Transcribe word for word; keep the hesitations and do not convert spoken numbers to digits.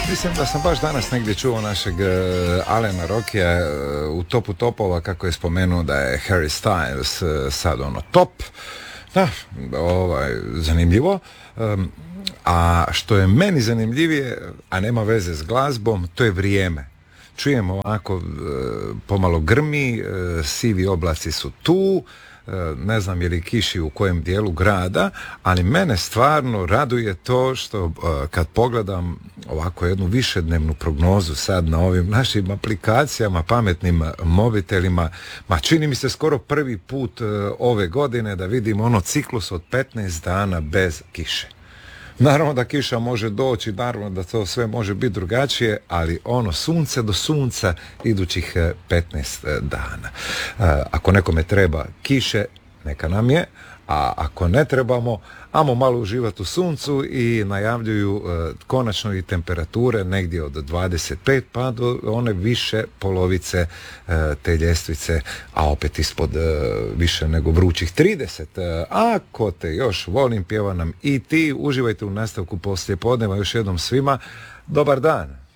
Mislim da sam baš danas negdje čuo našeg uh, Alena Rokija uh, u topu topova kako je spomenuo da je Harry Styles uh, sad ono top. Da, ovaj, zanimljivo. Um, a što je meni zanimljivije, a nema veze s glazbom, to je vrijeme. Čujemo ovako, uh, pomalo grmi, uh, sivi oblaci su tu, ne znam je li kiši u kojem dijelu grada, ali mene stvarno raduje to što kad pogledam ovako jednu višednevnu prognozu sad na ovim našim aplikacijama, pametnim mobitelima, ma čini mi se skoro prvi put ove godine da vidim ono ciklus od petnaest dana bez kiše. Naravno da kiša može doći, naravno da to sve može biti drugačije, ali ono sunce do sunca idućih petnaest dana. Ako nekome treba kiše, neka nam je, a ako ne trebamo, amo malo uživati u suncu i najavljuju e, konačno i temperature negdje od dvadeset pet pa do one više polovice e, te ljestvice, a opet ispod e, više nego vrućih trideset. E, ako te još volim, pjeva nam i ti. Uživajte u nastavku poslije podneva. Još jednom svima dobar dan.